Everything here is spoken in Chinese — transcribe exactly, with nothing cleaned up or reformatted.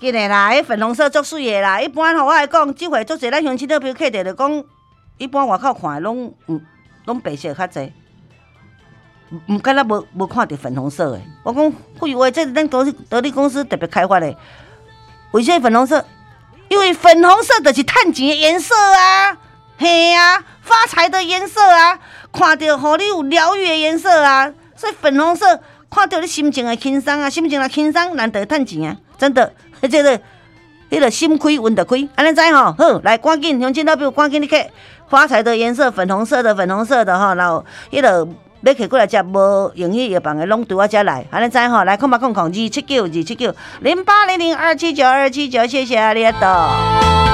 紧的啦，迄粉红色足水的啦。一般吼，我来讲，即回足侪咱乡亲特别客着就讲，一般外口看的拢嗯拢白色较济，毋敢若无无看到粉红色的。我讲废话，这是咱德德利公司特别开发的。为啥粉红色？因为粉红色就是趁钱的颜色啊，嘿啊，发财的颜色啊，看到互你有疗愈的颜色啊，所以粉红色看到你心情会轻松啊，心情若轻松，难得趁钱啊，真的，这个。迄个心开运就开，安尼知吼？好，来赶紧，乡亲老朋友赶紧你去发财的颜色，粉红色的，粉红色的吼，然后迄个要摕过来食无用迄药房的，拢对我遮来，安尼知吼？来，空八空空二七九二七九零八零零二七九二七九，谢谢啊，你多。